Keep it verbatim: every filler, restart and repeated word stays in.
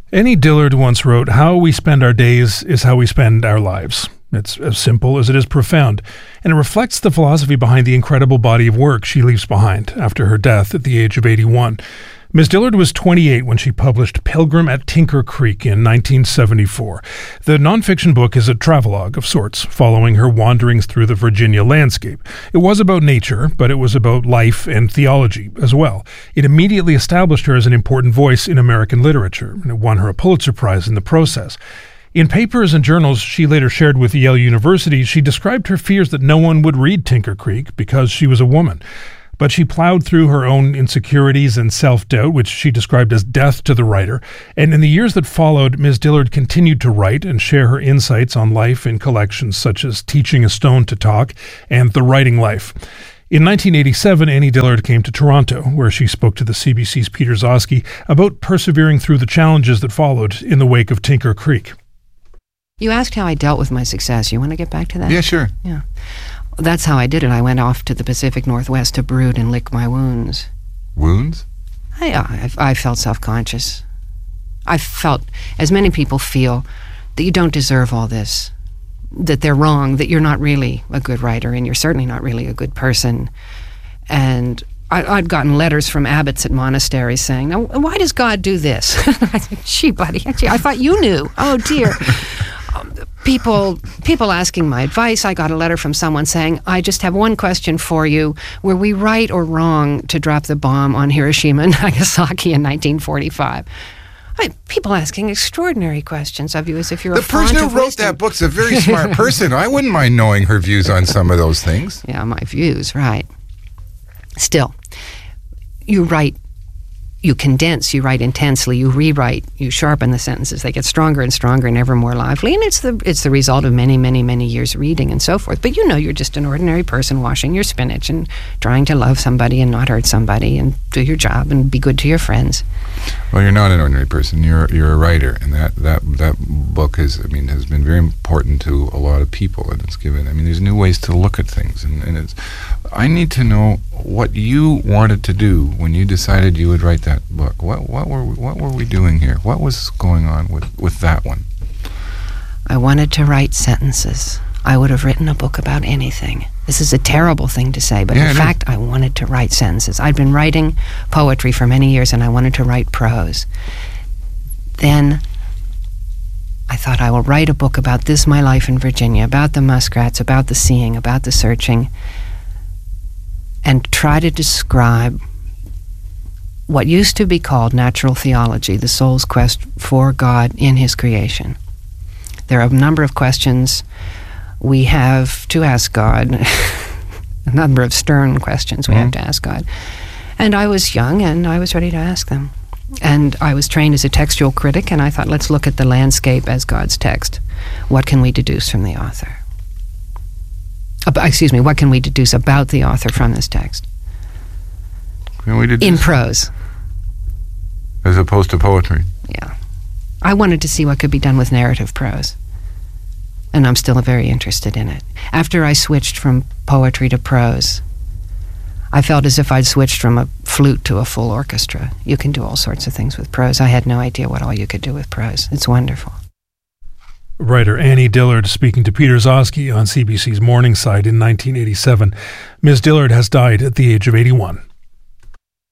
Annie Dillard once wrote, "How we spend our days is how we spend our lives." It's as simple as it is profound, and it reflects the philosophy behind the incredible body of work she leaves behind after her death at the age of eighty-one. Miz Dillard was twenty-eight when she published Pilgrim at Tinker Creek in nineteen seventy-four. The nonfiction book is a travelogue of sorts, following her wanderings through the Virginia landscape. It was about nature, but it was about life and theology as well. It immediately established her as an important voice in American literature, and it won her a Pulitzer Prize in the process. In papers and journals she later shared with Yale University, she described her fears that no one would read Tinker Creek because she was a woman. But she plowed through her own insecurities and self-doubt, which she described as death to the writer. And in the years that followed, Miz Dillard continued to write and share her insights on life in collections such as Teaching a Stone to Talk and The Writing Life. In nineteen eighty-seven, Annie Dillard came to Toronto, where she spoke to the C B C's Peter Zosky about persevering through the challenges that followed in the wake of Tinker Creek. You asked how I dealt with my success. You want to get back to that? Yeah, sure. Yeah. That's how I did it. I went off to the Pacific Northwest to brood and lick my wounds. Wounds? I, I, I felt self-conscious. I felt, as many people feel, that you don't deserve all this, that they're wrong, that you're not really a good writer, and you're certainly not really a good person. And I, I'd gotten letters from abbots at monasteries saying, "Now, why does God do this?" I said, "Gee, buddy, actually, I thought you knew. Oh, dear." Um, people people asking my advice. I got a letter from someone saying, "I just have one question for you. Were we right or wrong to drop the bomb on Hiroshima and Nagasaki in nineteen forty-five? I mean, people asking extraordinary questions of you as if you're the a font person who of wrote wisdom. that book's a very smart person. I wouldn't mind knowing her views on some of those things. Yeah, my views, right. Still, you write, you condense, you write intensely, you rewrite, you sharpen the sentences. They get stronger and stronger and ever more lively. And it's the it's the result of many, many, many years reading and so forth. But you know you're just an ordinary person washing your spinach and trying to love somebody and not hurt somebody and do your job and be good to your friends. Well, you're not an ordinary person. You're you're a writer, and that, that, that book is, I mean, has been very important to a lot of people, and it's given, I mean, there's new ways to look at things, and, and it's, I need to know what you wanted to do when you decided you would write that book. What what were we, what were we doing here? What was going on with, with that one? I wanted to write sentences. I would have written a book about anything. This is a terrible thing to say, but Yeah, in it fact, I wanted to write sentences. I'd been writing poetry for many years, and I wanted to write prose. Then I thought, I will write a book about this, my life in Virginia, about the muskrats, about the seeing, about the searching, and try to describe what used to be called natural theology, the soul's quest for God in his creation. There are a number of questions we have to ask God, a number of stern questions we Mm-hmm. have to ask God. And I was young, and I was ready to ask them. And I was trained as a textual critic, and I thought, let's look at the landscape as God's text. What can we deduce from the author? Uh, excuse me, what can we deduce about the author from this text? Can we deduce, In prose. as opposed to poetry. Yeah. I wanted to see what could be done with narrative prose. And I'm still very interested in it. After I switched from poetry to prose, I felt as if I'd switched from a flute to a full orchestra. You can do all sorts of things with prose. I had no idea what all you could do with prose. It's wonderful. Writer Annie Dillard speaking to Peter Zosky on C B C's Morningside in nineteen eighty-seven. Miz Dillard has died at the age of eighty-one.